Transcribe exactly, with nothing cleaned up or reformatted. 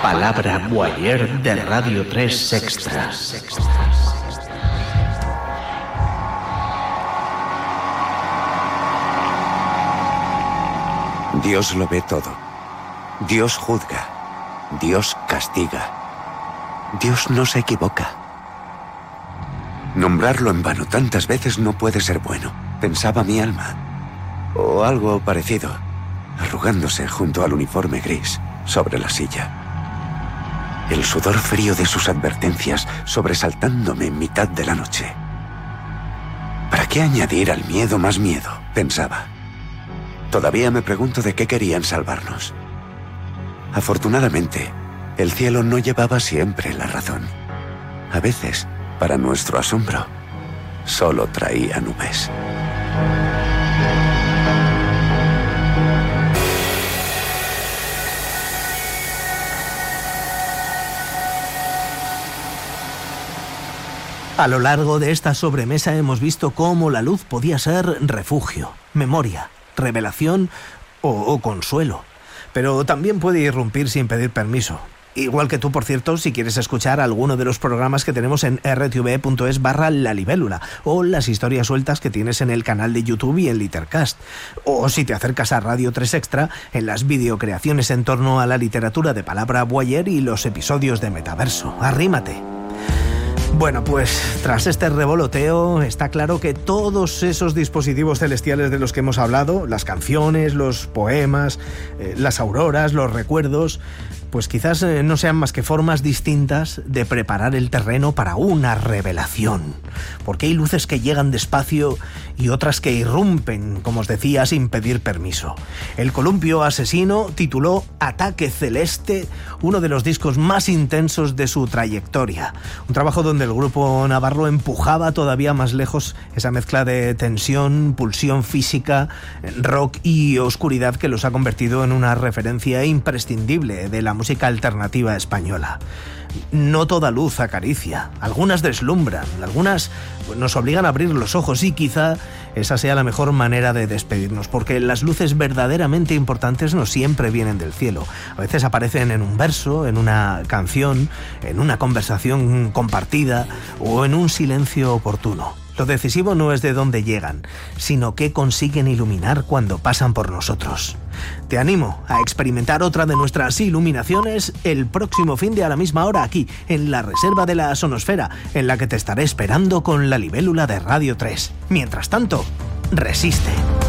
Palabra Boyer de Radio tres Extra. Dios lo ve todo. Dios juzga. Dios castiga. Dios no se equivoca. Nombrarlo en vano tantas veces no puede ser bueno, pensaba mi alma. O algo parecido, arrugándose junto al uniforme gris sobre la silla. El sudor frío de sus advertencias sobresaltándome en mitad de la noche. ¿Para qué añadir al miedo más miedo?, pensaba. Todavía me pregunto de qué querían salvarnos. Afortunadamente, el cielo no llevaba siempre la razón. A veces, para nuestro asombro, solo traía nubes. A lo largo de esta sobremesa hemos visto cómo la luz podía ser refugio, memoria, revelación o, o consuelo. Pero también puede irrumpir sin pedir permiso. Igual que tú, por cierto, si quieres escuchar alguno de los programas que tenemos en r t v punto es barra la libélula, o las historias sueltas que tienes en el canal de YouTube y en Litercast, o si te acercas a Radio tres Extra, en las videocreaciones en torno a la literatura de Palabra Boyer y los episodios de Metaverso. Arrímate. Bueno, pues tras este revoloteo está claro que todos esos dispositivos celestiales de los que hemos hablado, las canciones, los poemas, eh, las auroras, los recuerdos, pues quizás eh, no sean más que formas distintas de preparar el terreno para una revelación. Porque hay luces que llegan despacio y otras que irrumpen, como os decía, sin pedir permiso. El Columpio Asesino tituló Ataque Celeste, uno de los discos más intensos de su trayectoria. Un trabajo donde el grupo navarro empujaba todavía más lejos esa mezcla de tensión, pulsión física, rock y oscuridad que los ha convertido en una referencia imprescindible de la música alternativa española. No toda luz acaricia, algunas deslumbran, algunas nos obligan a abrir los ojos y quizá esa sea la mejor manera de despedirnos, porque las luces verdaderamente importantes no siempre vienen del cielo. A veces aparecen en un verso, en una canción, en una conversación compartida o en un silencio oportuno. Lo decisivo no es de dónde llegan, sino qué consiguen iluminar cuando pasan por nosotros. Te animo a experimentar otra de nuestras iluminaciones el próximo fin de a la misma hora aquí, en la Reserva de la Sonosfera, en la que te estaré esperando con la libélula de Radio tres. Mientras tanto, resiste.